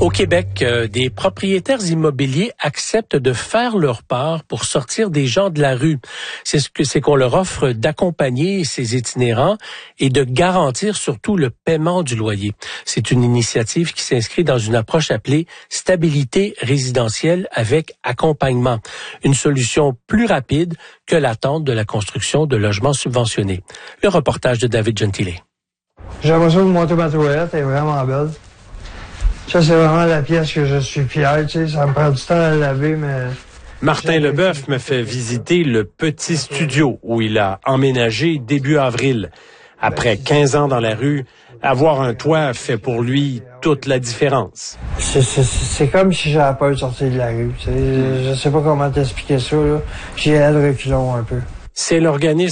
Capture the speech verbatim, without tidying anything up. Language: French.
Au Québec, euh, des propriétaires immobiliers acceptent de faire leur part pour sortir des gens de la rue. C'est ce que c'est qu'on leur offre d'accompagner ces itinérants et de garantir surtout le paiement du loyer. C'est une initiative qui s'inscrit dans une approche appelée stabilité résidentielle avec accompagnement, une solution plus rapide que l'attente de la construction de logements subventionnés. Le reportage de David Gentile. J'ai l'impression de monter ma toilette, elle est vraiment belle. Ça, c'est vraiment la pièce que je suis fier, tu sais, ça me prend du temps à la laver, mais... Martin Leboeuf me fait visiter le petit studio où il a emménagé début avril. Après quinze ans dans la rue, avoir un toit fait pour lui toute la différence. C'est, c'est, c'est comme si j'avais peur de sortir de la rue, tu sais. Je sais pas comment t'expliquer ça, là. J'ai l'air de reculons un peu. C'est l'organisme